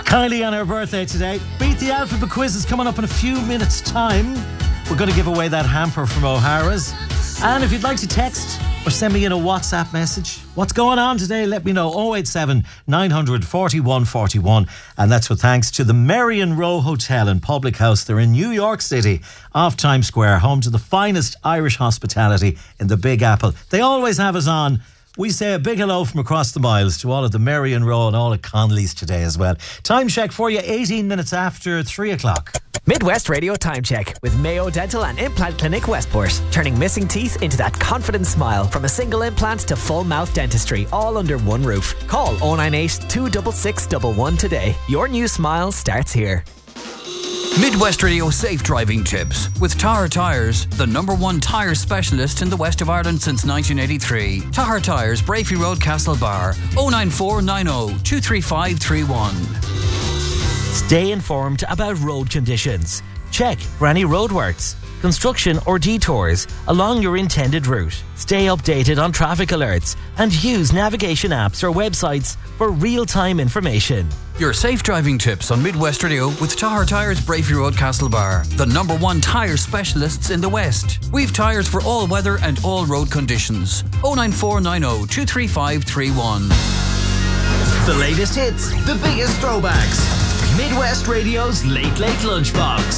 Kylie on her birthday today. Beat the Alphabet quiz is coming up in a few minutes' time. We're going to give away that hamper from O'Hara's. And if you'd like to text or send me in a WhatsApp message, what's going on today, let me know. 087 900 41 41. And that's with thanks to the Marion Row Hotel and Public House. They're in New York City, off Times Square, home to the finest Irish hospitality in the Big Apple. They always have us on. We say a big hello from across the miles to all of the Marion Row and all of Connolly's today as well. Time check for you, 18 minutes after 3 o'clock. Midwest Radio Time Check with Mayo Dental and Implant Clinic Westport. Turning missing teeth into that confident smile. From a single implant to full mouth dentistry, all under one roof. Call 098 266 11 today. Your new smile starts here. Midwest Radio Safe Driving Tips with Tahar Tyres, the #1 tyre specialist in the west of Ireland since 1983. Tahar Tyres, Brafey Road, Castlebar, 09490 23531. Stay informed about road conditions. Check for any roadworks, construction or detours along your intended route. Stay updated on traffic alerts and use navigation apps or websites for real-time information. Your safe driving tips on Midwest Radio with Tahar Tyres, Brafey Road, Castlebar, the #1 tyre specialists in the West. We've tyres for all weather and all road conditions. 09490 23531. The latest hits, the biggest throwbacks. Midwest Radio's Late Late Lunchbox.